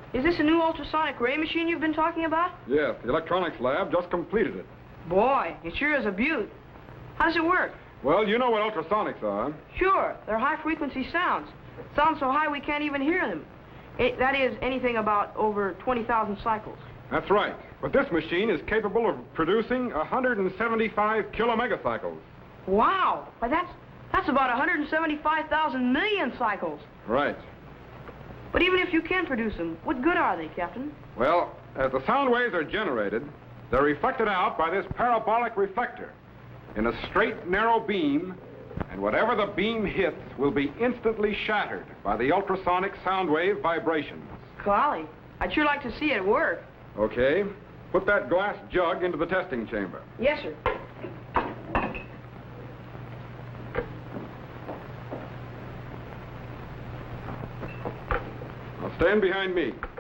Is this a new ultrasonic ray machine you've been talking about? Yes, the electronics lab just completed it. Boy, it sure is a beaut. How does it work? Well, you know what ultrasonics are. Sure, they're high-frequency sounds. Sounds so high we can't even hear them. That is, anything about over 20,000 cycles. That's right. But this machine is capable of producing 175 kilomegacycles. Wow! Why, that's about 175,000 million cycles. Right. But even if you can produce them, what good are they, Captain? Well, as the sound waves are generated, they're reflected out by this parabolic reflector in a straight, narrow beam, and whatever the beam hits will be instantly shattered by the ultrasonic sound wave vibrations. Golly, I'd sure like to see it work. Okay. Put that glass jug into the testing chamber. Yes, sir. Now stand behind me.